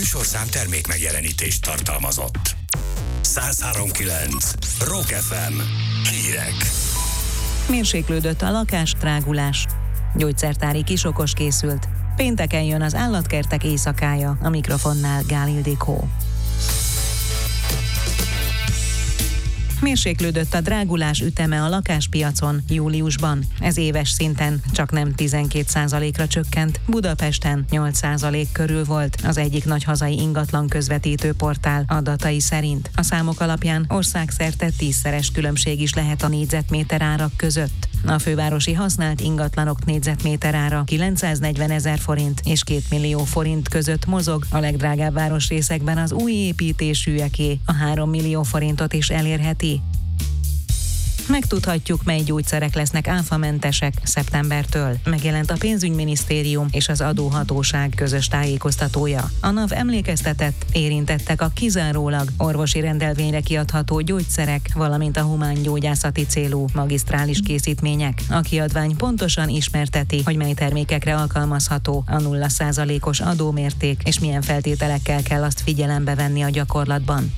műsorszám termék megjelenítést tartalmazott. 103.9 Rock FM. Hírek. Mérséklődött a lakásdrágulás. Gyógyszertári kisokos készült. Pénteken jön az állatkertek éjszakája, a mikrofonnál Gál Ildikó. Mérséklődött a drágulás üteme a lakáspiacon júliusban. Ez éves szinten csak nem 12%-ra csökkent, Budapesten 8% körül volt az egyik nagy hazai ingatlan közvetítő portál adatai szerint. A számok alapján országszerte 10-szeres különbség is lehet a négyzetméter árak között. A fővárosi használt ingatlanok négyzetméter ára 940 000 forint és 2 millió forint között mozog, a legdrágább városrészekben az új építésűeké a 3 millió forintot is elérheti. Megtudhatjuk, mely gyógyszerek lesznek áfamentesek szeptembertől. Megjelent a pénzügyminisztérium és az adóhatóság közös tájékoztatója. A NAV emlékeztetett, érintettek a kizárólag orvosi rendelvényre kiadható gyógyszerek, valamint a humángyógyászati célú magisztrális készítmények. A kiadvány pontosan ismerteti, hogy mely termékekre alkalmazható a 0%-os adómérték, és milyen feltételekkel kell azt figyelembe venni a gyakorlatban.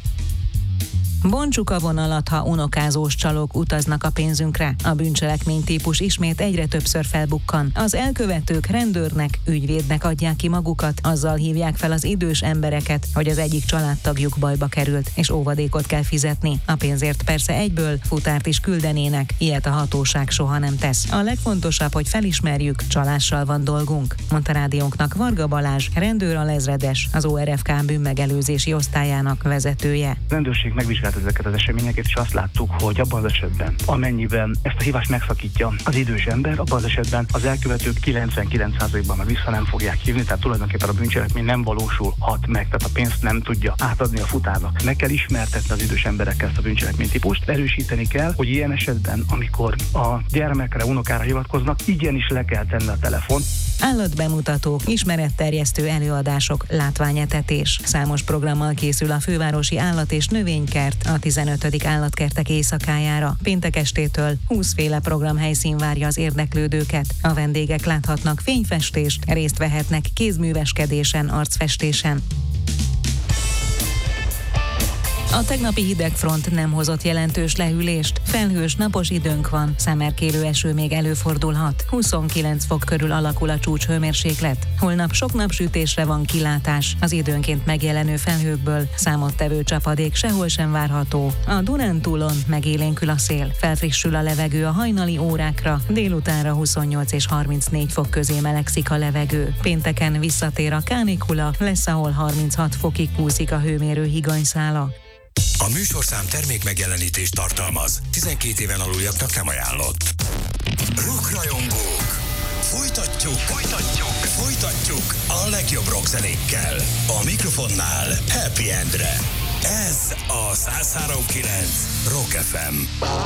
Bontsuk a vonalat, ha unokázós csalók utaznak a pénzünkre. A bűncselekmény típus ismét egyre többször felbukkan. Az elkövetők rendőrnek, ügyvédnek adják ki magukat, azzal hívják fel az idős embereket, hogy az egyik családtagjuk bajba került, és óvadékot kell fizetni. A pénzért persze egyből futárt is küldenének, ilyet a hatóság soha nem tesz. A legfontosabb, hogy felismerjük, csalással van dolgunk, mondta rádiónknak Varga Balázs, rendőralezredes, az ORFK bűnmegelőzési osztályának vezetője. A rendőrség megvizsgálta ezeket az eseményeket, és azt láttuk, hogy abban az esetben, amennyiben ezt a hívást megszakítja az idős ember, abban az esetben az elkövetők 99%-ban már vissza nem fogják hívni, tehát tulajdonképpen a bűncselekmény nem valósulhat meg, tehát a pénzt nem tudja átadni a futárnak. Meg kell ismertetni az idős emberekkel ezt a bűncselekmény típust, erősíteni kell, hogy ilyen esetben, amikor a gyermekre, unokára hivatkoznak, igenis le kell tenni a telefont. Állatbemutatók, ismeretterjesztő előadások, látványetetés. Számos programmal készül a fővárosi állat- és növénykert a 15. állatkertek éjszakájára. Péntek estétől 20 féle programhelyszín várja az érdeklődőket. A vendégek láthatnak fényfestést, részt vehetnek kézműveskedésen, arcfestésen. A tegnapi hidegfront nem hozott jelentős lehűlést, felhős napos időnk van, szemerkélő eső még előfordulhat. 29 fok körül alakul a csúcshőmérséklet. Holnap sok napsütésre van kilátás, az időnként megjelenő felhőkből számottevő csapadék sehol sem várható. A Dunántúlon megélénkül a szél, felfrissül a levegő a hajnali órákra, délutánra 28 és 34 fok közé melegszik a levegő. Pénteken visszatér a kánikula, lesz ahol 36 fokig kúszik a hőmérő higanyszála. A műsorszám termék megjelenítést tartalmaz. 12 éven aluljaknak nem ajánlott. Rockrajongók! Folytatjuk a legjobb rockzenékkel. A mikrofonnál Happy Endre. Ez a 103.9 Rock FM.